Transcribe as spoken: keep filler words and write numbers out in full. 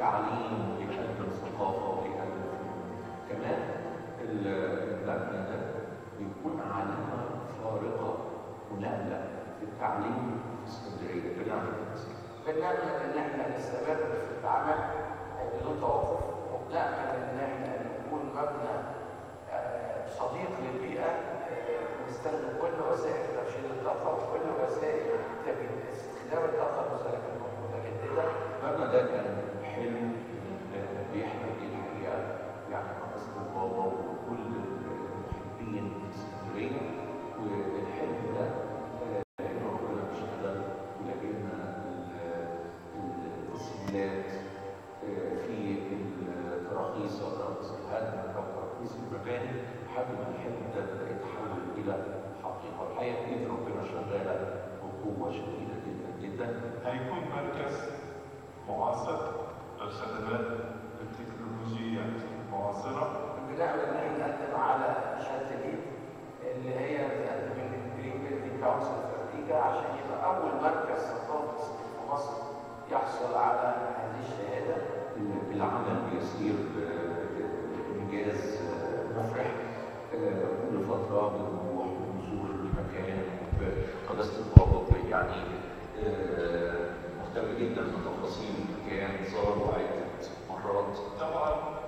تعليم ويقدم ثقافة ويقدم فنون. كمان المبنى ده بيكون علامة فارقة ونقلة في التعليم في اسكندرية. بنعمل بنعمل ان احنا نستمر في العمل بدون توقف، وبنعمل ان احنا نكون مبنى صديق للبيئة، نستخدم كل وسائل ترشيد الطاقة وكل وسائل استخدام الطاقة المتجددة. المبنى ده كان حلم بيحلم بيه الحقيقة، يعني قصد بابا وكل المحبين في اسكندرية، والحلم ده إن ربنا بيشتغل ولقينا التسهيلات في التراخيص أو تراخيص الهدم أو تراخيص المباني لحد ما الحلم ده بدأ يتحول إلى حقيقة. الحقيقة إيد ربنا شغالة بقوة شديدة جدا جدا. هيكون مركز معاصر للخدمات التكنولوجية المعاصرة. بنعمل ان احنا نقدم على شهاده الإيد اللي هي بتقدم من جرين بيلدينج كونسل في امريكا عشان يبقى اول مركز ثقافي في مصر يحصل على هذه الشهاده. العمل بيسير بإنجاز مفرح. كل فترة بنروح ونزور المكان بقداسة البابا، يعني مهتم جدا بتفاصيل المكان، زاره عدة مرات. طبعا